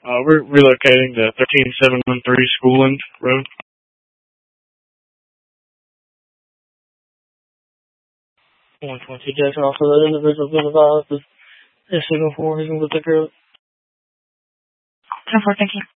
We're relocating to 13713 Schooland Road. 122 Jackson, also that individual been advised of his signal for, he's going to take care of it. 10-4, thank you.